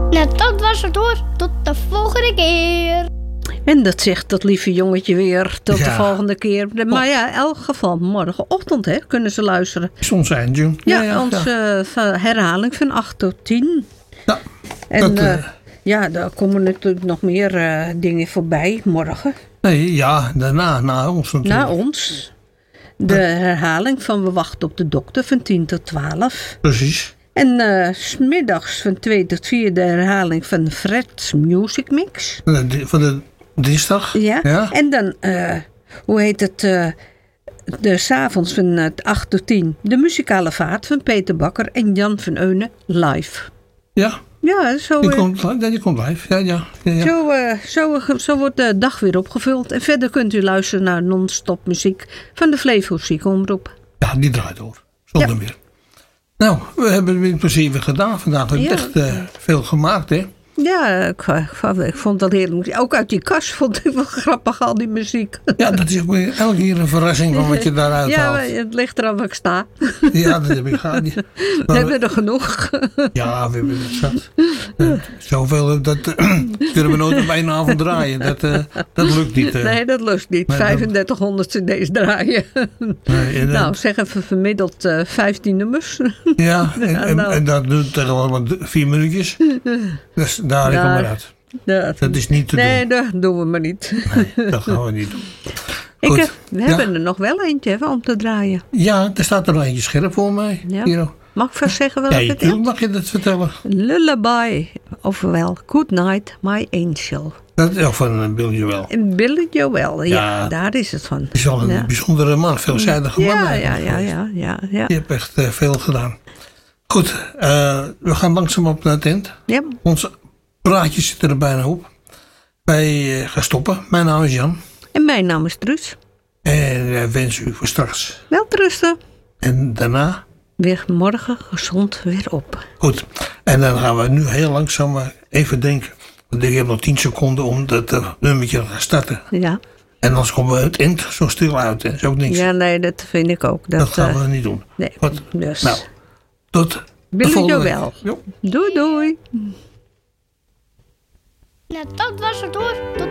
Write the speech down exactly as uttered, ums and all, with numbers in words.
Nou, dat was het hoor. Tot de volgende keer. En dat zegt dat lieve jongetje weer tot Ja. de volgende keer. Maar ja, in elk geval morgenochtend hè, kunnen ze luisteren. Soms eindje. Ja, ja, onze uh, herhaling van acht tot tien. Ja, En dat, uh, uh, ja, daar komen natuurlijk nog meer uh, dingen voorbij morgen. nee, ja, daarna, na ons natuurlijk. Na ons. De herhaling van We wachten op de dokter van tien tot twaalf. Precies. En uh, 's middags van twee tot vier de herhaling van Fred's Music Mix. Van de, van de dinsdag. Ja. Ja. En dan, uh, hoe heet het, uh, de 's avonds van uh, acht tot tien. De muzikale vaart van Peter Bakker en Jan van Eunen live. Ja, Ja, zo, die uh, komt, ja, die komt live. Ja, ja, ja, ja. zo, uh, zo, zo wordt de dag weer opgevuld. En verder kunt u luisteren naar non-stop muziek van de Flevo Ziekenomroep. Ja, die draait door. Zonder Ja. meer. Nou, we hebben het weer plezier weer gedaan vandaag. We hebben Ja. echt uh, veel gemaakt, hè? Ja, ik, ik, ik vond dat heerlijk. Ook uit die kast vond ik wel grappig, al die muziek. Ja, dat is ook weer elke keer een verrassing van wat je daaruit Ja, haalt. maar het ligt eraan waar ik sta. Ja, dat heb ik gehad. We Maar, hebben er genoeg. ja, we hebben het zat. Uh, zoveel, dat uh, kunnen we nooit op één avond draaien. Dat, uh, dat lukt niet. Uh. Nee, dat lust niet. Nee, dat- vijfendertighonderd cd's draaien. Nee, en, uh, Nou, zeg even vermiddeld uh, vijftien nummers. ja, en, en, nou. en dat doet tegenwoordig vier minuutjes. Dus daar Daar- kom maar uit. Ja. Dat is niet te Nee, doen. dat doen we maar niet. Nee, dat gaan we niet doen. Ik, Goed. heb- we Ja. hebben er nog wel eentje hè, om te draaien. Ja, er staat er nog eentje scherp voor mij. Ja. Hier nog. Mag ik vast zeggen Ja, welke het is? natuurlijk mag je dat vertellen. Lullaby, ofwel Good Night, My Angel. Dat is ook van uh, Bill Joel. En Billy Joel, ja, Ja. daar is het van. Het is wel een Ja. bijzondere man, veelzijdige man. Ja, ja, eigenlijk ja, geweest. ja, ja, ja. Je hebt echt uh, veel gedaan. Goed, uh, we gaan langzaam op naar het eind. Ja, Onze praatjes zitten er bijna op. Wij uh, gaan stoppen. Mijn naam is Jan. en mijn naam is Truus. En wij wensen u voor straks. Welterusten. En daarna. Weer morgen gezond weer op. Goed. En dan gaan we nu heel langzaam uh, even denken. Want ik heb nog tien seconden om dat uh, nummertje te gaan starten. Ja, En anders komen we het eind zo stil uit. Hè. Dat is ook niks. ja nee, dat vind ik ook. Dat, dat gaan eh, we niet doen. nee, Goed. dus. Nou, tot de Billy volgende Joel. week. Jo. Doei, doei. Nou, dat was het hoor. Tot